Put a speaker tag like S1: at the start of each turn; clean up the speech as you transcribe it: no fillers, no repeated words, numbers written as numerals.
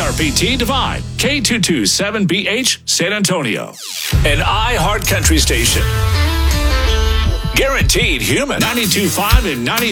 S1: KRPT Divine, K227BH San Antonio. An iHeart Country station. Guaranteed human. 92.5 and 90.